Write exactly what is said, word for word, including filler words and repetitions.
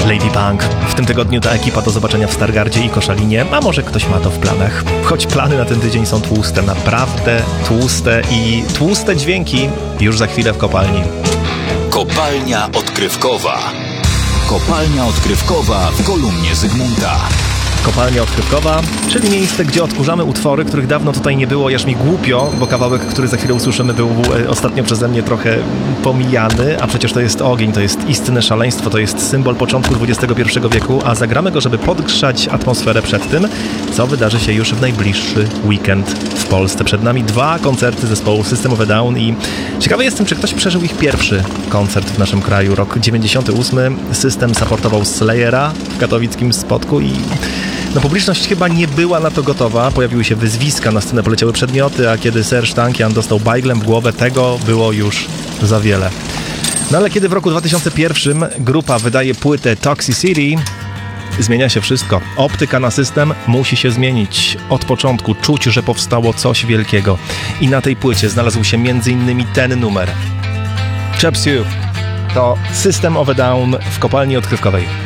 Lady Punk. W tym tygodniu ta ekipa do zobaczenia w Stargardzie i Koszalinie, a może ktoś ma to w planach. Choć plany na ten tydzień są tłuste, naprawdę tłuste i tłuste dźwięki już za chwilę w kopalni. Kopalnia odkrywkowa. Kopalnia odkrywkowa w kolumnie Zygmunta. Kopalnia odkrywkowa, czyli miejsce, gdzie odkurzamy utwory, których dawno tutaj nie było, aż mi głupio, bo kawałek, który za chwilę usłyszymy, był ostatnio przeze mnie trochę pomijany, a przecież to jest ogień, to jest istne szaleństwo, to jest symbol początku dwudziestego pierwszego wieku, a zagramy go, żeby podgrzać atmosferę przed tym, co wydarzy się już w najbliższy weekend w Polsce. Przed nami dwa koncerty zespołu System of a Down i ciekawy jestem, czy ktoś przeżył ich pierwszy koncert w naszym kraju. Rok dziewięćdziesiąty ósmy, System supportował Slayera w katowickim Spodku i no, publiczność chyba nie była na to gotowa. Pojawiły się wyzwiska, na scenę poleciały przedmioty, a kiedy Serge Tankian dostał bajglem w głowę, tego było już za wiele. No ale kiedy w roku dwa tysiące pierwszym grupa wydaje płytę Toxicity, zmienia się wszystko. Optyka na System musi się zmienić. Od początku czuć, że powstało coś wielkiego. I na tej płycie znalazł się między innymi ten numer. Chops You. To System of a Down w kopalni odkrywkowej.